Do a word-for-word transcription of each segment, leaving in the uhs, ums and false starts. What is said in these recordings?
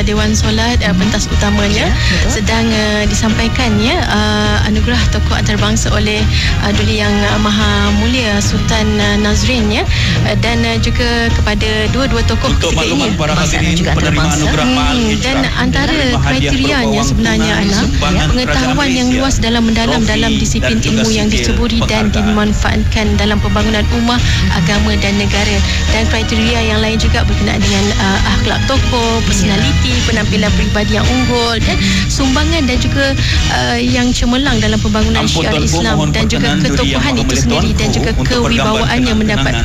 Dewan Solat uh, pentas utamanya ya, sedang uh, disampaikan ya uh, anugerah tokoh antarabangsa oleh uh, Duli Yang uh, Maha Mulia Sultan uh, Nazrin ya, uh, dan uh, juga kepada dua-dua tokoh untuk ketika ini para hadirin penerima anugerah hmm, dan antara kriterianya sebenarnya adalah ya, pengetahuan yang luas dalam mendalam dalam disiplin ilmu yang diceburi dan dimanfaatkan dalam pembangunan ummah, agama dan negara. Dan kriteria yang lain juga berkenaan dengan uh, akhlak tokoh, personaliti, penampilan peribadi yang unggul dan sumbangan dan juga uh, yang cemerlang dalam pembangunan syiar Islam dan juga ketokohan itu sendiri dan juga kewibawaan yang mendapat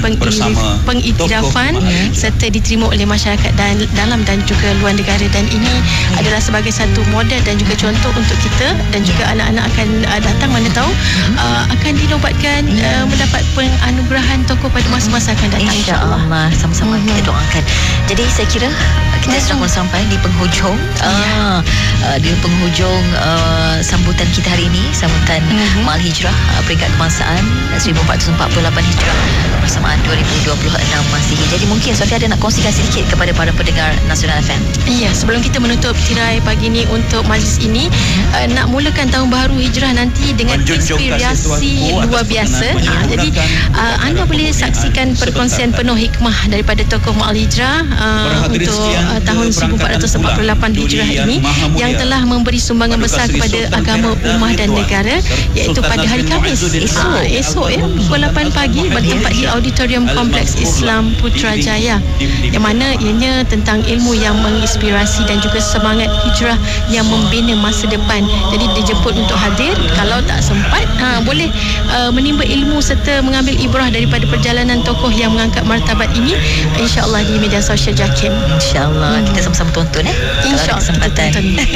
pengiktirafan serta diterima oleh masyarakat dan dalam dan juga luar negara. Dan ini adalah sebagai satu model dan juga contoh untuk kita dan juga anak-anak akan uh, datang, mana tahu uh, akan dinobatkan uh, mendapat penganugerahan tokoh pada masa-masa akan datang, insya-Allah. Sama-sama hmm. kita doakan. Jadi saya kira kita hmm. sudah pun sampai di penghujung yeah. uh, uh, di penghujung uh, sambutan kita hari ini, sambutan hmm. Ma'al Hijrah uh, peringkat kebangsaan seribu empat ratus empat puluh lapan Hijrah bersamaan dua ribu dua puluh enam Masihi. Jadi mungkin Sofia ada nak kongsikan sedikit kepada para pendengar Nasional F M. Ya, sebelum kita menutup tirai pagi ini untuk majlis ini, uh, nak mulakan tahun baru Hijrah nanti dengan inspirasi luar biasa. Ha, jadi uh, anda boleh saksikan perkongsian penuh hikmah daripada tokoh Ma'al Hijrah uh, untuk uh, tahun seribu empat ratus empat puluh lapan Hijrah ini yang telah memberi sumbangan besar kepada agama, ummah dan negara, iaitu pada hari Khamis esok, uh, esok ya, pukul lapan pagi bertempat di Auditorium Kompleks Islam Putrajaya, yang mana ianya tentang ilmu yang menginspirasi dan juga semangat hijrah yang membina masa depan. Jadi dijemput untuk hadir. Kalau tak sempat, uh, boleh uh, menimba ilmu serta mengambil ibrah daripada perjalanan tokoh yang mengangkat martabat ini, insya-Allah di media sosial JAKIM. Insya-Allah hmm. kita sama-sama tonton eh. Insya-Allah kesempatan.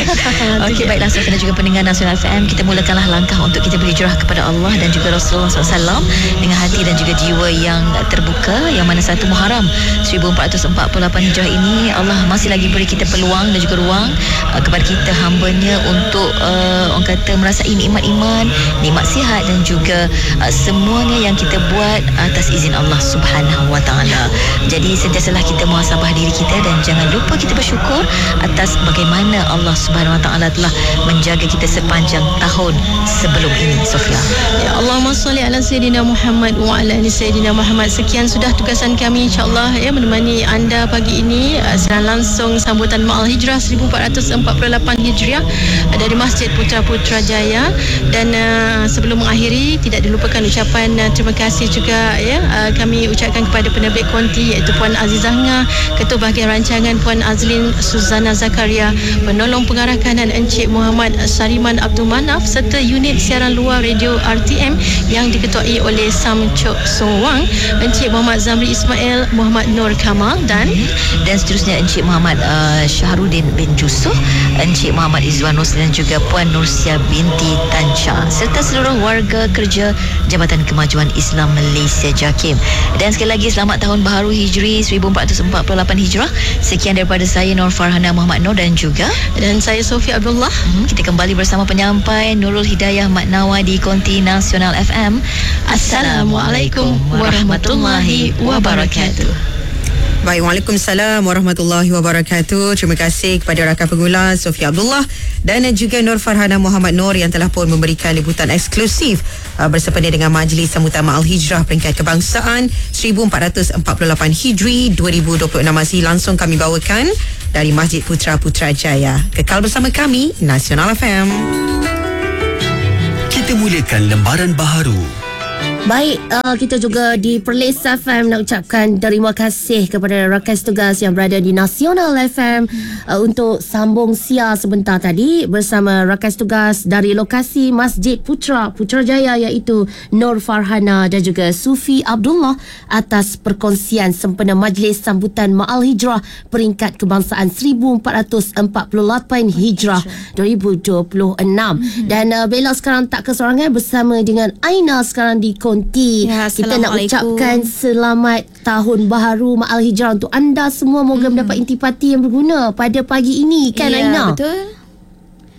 Okey, baiklah saudara juga pendengar Nasional F M, kita mulakanlah langkah untuk kita berhijrah kepada Allah dan juga Rasulullah sallallahu alaihi wasallam dengan hati dan juga jiwa yang terbuka, yang mana satu Muharram seribu empat ratus empat puluh lapan Hijrah ini Allah masih lagi beri kita peluang dan juga ruang uh, kepada kita hamba-Nya untuk uh, orang kata merasai nikmat iman, nikmat sihat dan juga uh, semuanya yang kita buat atas izin Allah Subhanahu wa taala. Jadi sentiasalah kita muhasabah diri kita dan jangan lupa kita bersyukur atas bagaimana Allah Subhanahu wa taala telah menjaga kita sepanjang tahun sebelum ini. Sofia. Ya, Allahumma salli ala sayyidina Muhammad wa ala ali sayyidina Muhammad. Sekian sudah tugasan kami, insya-Allah ya, menemani anda pagi ini uh, secara langsung sambutan Ma'al Hijrah seribu empat ratus empat puluh lapan Hijriah uh, dari Masjid Putra Putrajaya. Dan uh, sebelum mengakhiri, tidak dilupakan ucapan uh, terima kasih juga ya uh, kami ucapkan kepada penerbit konti, iaitu Puan Azizah Nga, Ketua Bahagian Rancangan Puan Azlin Suzana Zakaria, Penolong Pengarah Kanan Encik Muhammad Sariman Abdul Manaf, serta unit siaran luar radio R T M yang diketuai oleh Sam Chok Song Wang, Encik Muhammad Zamri Ismail, Muhammad Nur Kamal dan dan seterusnya Encik Muhammad uh, Syahrudin bin Jusuh, Encik Muhammad Izwan Nus dan juga Puan Nursia binti Tansyah, serta seluruh warga kerja Jabatan Kemajuan Islam Malaysia JAKIM. Dan sekali lagi selamat tahun baharu Hijri seribu empat ratus empat puluh lapan Hijrah. Sekian daripada saya Nur Farhana Muhammad Nur dan juga dan saya Sofia Abdullah. Hmm, kita kembali bersama penyampai Nurul Hidayah Maknawa di Konti Nasional F M. Assalamualaikum warahmatullahi wabarakatuh. Baik, Waalaikumsalam warahmatullahi wabarakatuh. Terima kasih kepada rakan pengulas Sofia Abdullah dan juga Nur Farhana Muhammad Nur yang telah pun memberikan liputan eksklusif uh, bersempena dengan majlis sambutan Ma'al Hijrah peringkat kebangsaan seribu empat ratus empat puluh lapan Hijri dua ribu dua puluh enam masih langsung kami bawakan dari Masjid Putra Putrajaya. Kekal bersama kami Nasional F M. Kita mulakan lembaran baharu. Baik, uh, kita juga di Perlis F M nak ucapkan terima kasih kepada rakan tugas yang berada di Nasional F M uh, untuk sambung siar sebentar tadi bersama rakan tugas dari lokasi Masjid Putra Putrajaya, iaitu Nur Farhana dan juga Sufi Abdullah, atas perkongsian sempena majlis sambutan Ma'al Hijrah peringkat kebangsaan seribu empat ratus empat puluh lapan Hijrah dua ribu dua puluh enam. Dan uh, Bella sekarang tak kesorangan bersama dengan Aina sekarang di Konti. Ya, kita nak ucapkan selamat tahun baharu Ma'al Hijrah untuk anda semua. Moga hmm. mendapat intipati yang berguna pada pagi ini, kan, ya, Aina? Betul.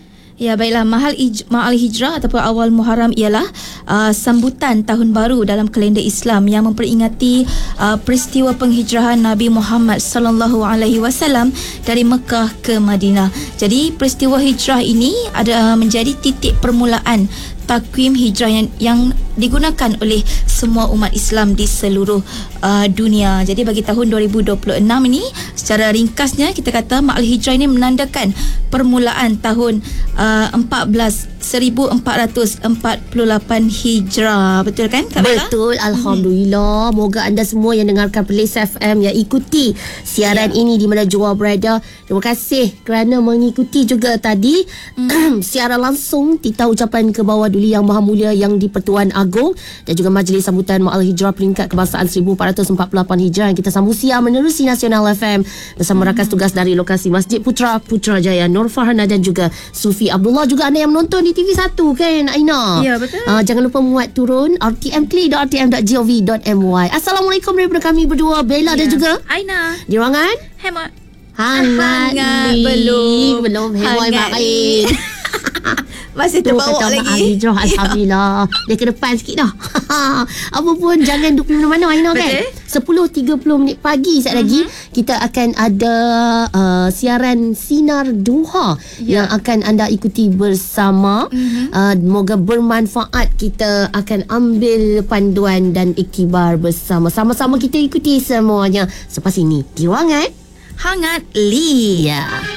Ya, baiklah. Mahal ij- Ma'al Hijrah ataupun awal Muharram ialah uh, sambutan tahun baru dalam kalender Islam yang memperingati uh, peristiwa penghijrahan Nabi Muhammad sallallahu alaihi wasallam dari Mekah ke Madinah. Jadi peristiwa hijrah ini ada uh, menjadi titik permulaan takwim hijrah yang, yang digunakan oleh semua umat Islam di seluruh uh, dunia. Jadi bagi tahun dua ribu dua puluh enam ini, secara ringkasnya kita kata Ma'al Hijrah ini menandakan permulaan tahun uh, empat belas seribu empat ratus empat puluh lapan Hijrah. Betul kan Kak Bella? Betul, Alhamdulillah. Mm-hmm. Moga anda semua yang dengarkan Perlis F M yang ikuti siaran ya. ini di mana jua berada. Terima kasih kerana mengikuti juga tadi mm. siaran langsung titah ucapan ke bawah Duli Yang Maha Mulia yang di Pertuan Agong dan juga majlis sambutan Ma'al Hijrah peringkat kebangsaan seribu empat ratus empat puluh lapan Hijrah yang kita sambung siar menerusi Nasional F M bersama rakan tugas dari lokasi Masjid Putra Putrajaya Nur Farhana dan juga Sufi Abdullah. Juga anda yang menonton di T V satu kan Aina? Ya, betul. Uh, jangan lupa muat turun r t m klik dot r t m dot gov dot m y. Assalamualaikum daripada kami berdua, Bella ya. dan juga Aina. Di ruangan Hemat. Hangat, Hangat ni. belum. Belum hemat Hangat main. Masih Tu terbawa kata lagi. Ma'al Hijrah, Alhamdulillah. Dia ke depan sikit dah. Apa pun jangan duduk mana-mana Aina kan. sepuluh tiga puluh minit pagi sekejap uh-huh. lagi kita akan ada uh, siaran Sinar Duha yeah. yang akan anda ikuti bersama. Uh-huh. Uh, moga bermanfaat. Kita akan ambil panduan dan iktibar bersama. Sama-sama kita ikuti semuanya selepas ini di ruangan Hangat Li. Ya.